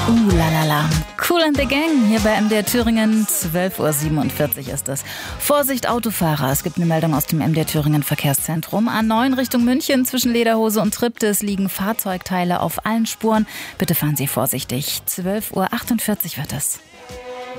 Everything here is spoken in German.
La la la. Kool and the Gang hier bei MDR Thüringen. 12:47 Uhr ist es. Vorsicht Autofahrer. Es gibt eine Meldung aus dem MDR Thüringen Verkehrszentrum. A9 Richtung München zwischen Lederhose und Triptis liegen Fahrzeugteile auf allen Spuren. Bitte fahren Sie vorsichtig. 12:48 Uhr wird es.